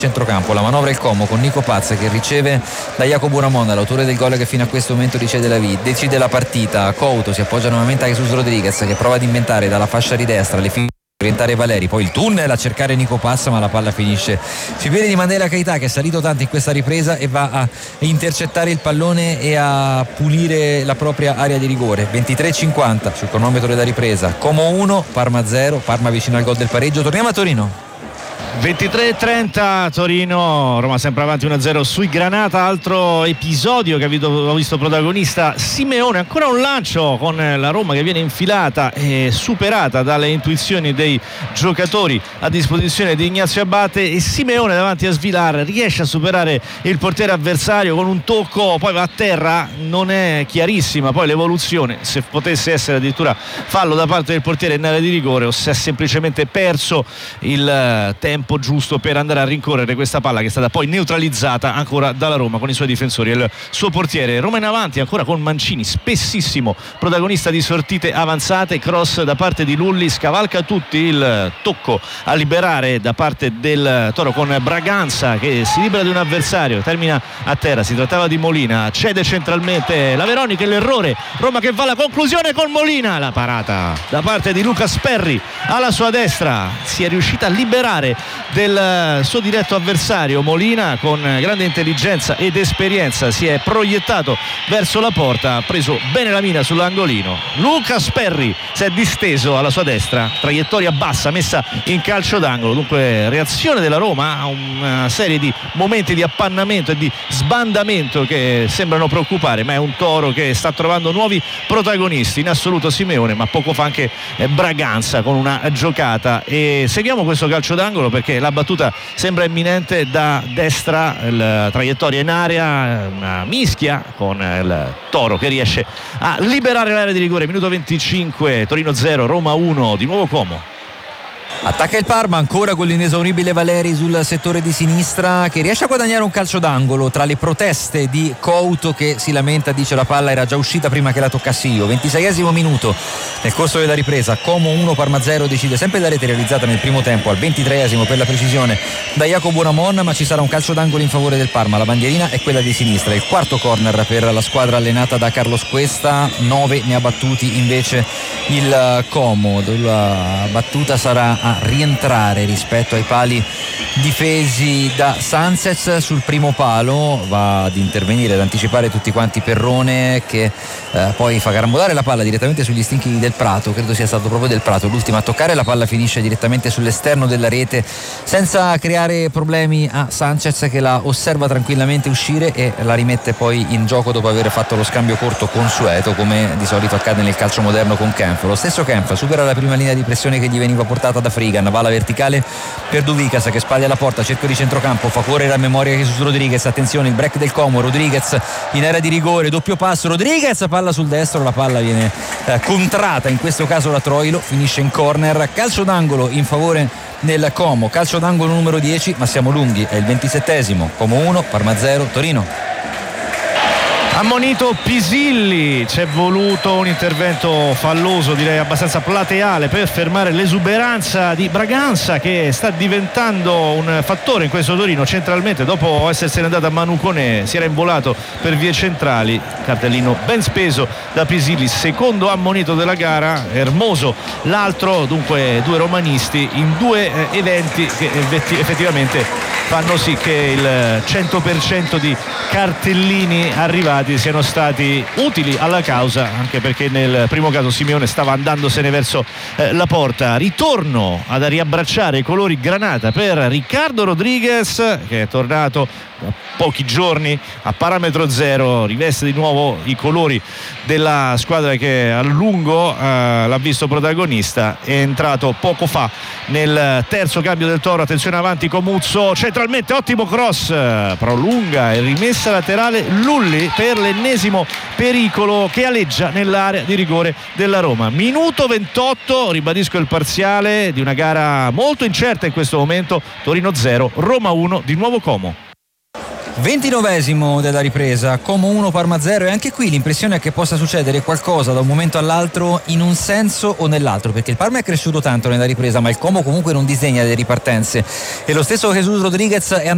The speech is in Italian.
centrocampo, la manovra il Como con Nico Pazza che riceve da Jacopo Ramon, l'autore del gol che fino a questo momento decide la partita. Couto si appoggia nuovamente a Jesus Rodriguez che prova ad inventare dalla fascia di destra le fine orientare Valeri, poi il tunnel a cercare Nico Pazza, ma la palla finisce sui piedi di Mandela Keita che è salito tanto in questa ripresa e va a intercettare il pallone e a pulire la propria area di rigore. 23:50 sul cronometro della ripresa, Como 1 Parma 0, Parma vicino al gol del pareggio. Torniamo a Torino. 23:30 Torino, Roma sempre avanti 1-0 sui Granata. Altro episodio che ho visto protagonista Simeone, ancora un lancio con la Roma che viene infilata e superata dalle intuizioni dei giocatori a disposizione di Ignazio Abate, e Simeone davanti a Svilar riesce a superare il portiere avversario con un tocco, poi va a terra. Non è chiarissima poi l'evoluzione, se potesse essere addirittura fallo da parte del portiere in area di rigore o se è semplicemente perso il tempo giusto per andare a rincorrere questa palla che è stata poi neutralizzata ancora dalla Roma con i suoi difensori e il suo portiere. Roma in avanti ancora con Mancini, spessissimo protagonista di sortite avanzate, cross da parte di Lulli, scavalca tutti, il tocco a liberare da parte del Toro con Braganza che si libera di un avversario, termina a terra. Si trattava di Molina, cede centralmente la Veronica, l'errore, Roma che va alla conclusione con Molina, la parata da parte di Lucas Perry alla sua destra, si è riuscita a liberare del suo diretto avversario. Molina con grande intelligenza ed esperienza si è proiettato verso la porta, ha preso bene la mina sull'angolino. Lucas Perry si è disteso alla sua destra, traiettoria bassa messa in calcio d'angolo. Dunque reazione della Roma a una serie di momenti di appannamento e di sbandamento che sembrano preoccupare, ma è un Toro che sta trovando nuovi protagonisti, in assoluto Simeone, ma poco fa anche Braganza con una giocata. E seguiamo questo calcio d'angolo perché la battuta sembra imminente da destra, la traiettoria in area, una mischia con il Toro che riesce a liberare l'area di rigore. Minuto 25, Torino 0, Roma 1, di nuovo Como. Attacca il Parma ancora con l'inesauribile Valeri sul settore di sinistra che riesce a guadagnare un calcio d'angolo tra le proteste di Couto che si lamenta, dice la palla era già uscita prima che la toccassi io. 26esimo minuto nel corso della ripresa, Como 1 Parma 0, decide sempre la rete realizzata nel primo tempo al 23esimo per la precisione da Jacopo Ramon, ma ci sarà un calcio d'angolo in favore del Parma, la bandierina è quella di sinistra, il quarto corner per la squadra allenata da Carlos Cuesta. 9 ne ha battuti invece il Como, la battuta sarà a rientrare rispetto ai pali difesi da Sanchez. Sul primo palo va ad intervenire, ad anticipare tutti quanti Perrone che poi fa carambolare la palla direttamente sugli stinchi del Prato, credo sia stato proprio del Prato l'ultimo a toccare, la palla finisce direttamente sull'esterno della rete senza creare problemi a Sanchez che la osserva tranquillamente uscire e la rimette poi in gioco dopo aver fatto lo scambio corto consueto come di solito accade nel calcio moderno con Kempf. Lo stesso Kempf supera la prima linea di pressione che gli veniva portata da Frigan, va alla verticale per Duvicas che spaglia la porta, cerco di centrocampo, fa correre a memoria Jesus Rodriguez, attenzione il break del Como, Rodriguez in area di rigore, doppio passo, Rodriguez, palla sul destro, la palla viene contrata in questo caso da Troilo, finisce in corner, calcio d'angolo in favore del Como, calcio d'angolo numero 10, ma siamo lunghi, è il 27esimo, Como 1 Parma 0 Torino. Ammonito Pisilli, c'è voluto un intervento falloso, direi abbastanza plateale, per fermare l'esuberanza di Braganza che sta diventando un fattore in questo Torino centralmente. Dopo essersene andato a Manu Koné si era involato per vie centrali, cartellino ben speso da Pisilli, secondo ammonito della gara. Hermoso l'altro, dunque due romanisti in due eventi che effettivamente fanno sì che il 100% di cartellini arrivati siano stati utili alla causa, anche perché nel primo caso Simeone stava andandosene verso la porta. Ritorno ad riabbracciare i colori granata per Riccardo Rodriguez che è tornato da pochi giorni a parametro zero, riveste di nuovo i colori della squadra che a lungo l'ha visto protagonista. È entrato poco fa nel terzo cambio del Toro, attenzione avanti Comuzzo, centralmente ottimo cross, prolunga e rimessa laterale Lulli per l'ennesimo pericolo che aleggia nell'area di rigore della Roma. Minuto 28, ribadisco il parziale di una gara molto incerta in questo momento, Torino 0 Roma 1, di nuovo Como. 29esimo della ripresa, Como 1 Parma 0, e anche qui l'impressione è che possa succedere qualcosa da un momento all'altro in un senso o nell'altro, perché il Parma è cresciuto tanto nella ripresa ma il Como comunque non disegna delle ripartenze e lo stesso Jesus Rodriguez è